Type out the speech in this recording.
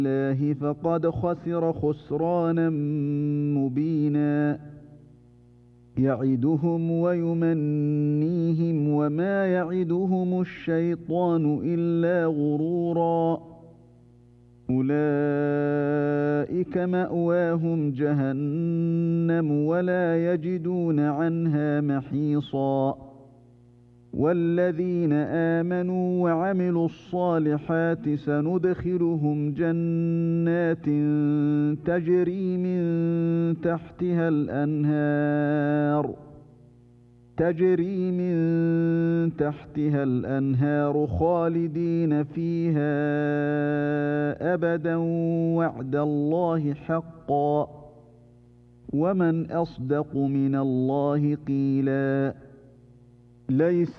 الله فقد خسر خسرانا مبينا يعدهم ويمنيهم وما يعدهم الشيطان إلا غرورا أولئك مأواهم جهنم ولا يجدون عنها محيصا والذين آمنوا وعملوا الصالحات سندخلهم جنات تجري من تحتها الأنهار خالدين فيها أبدا وعد الله حقا ومن أصدق من الله قيلا ليس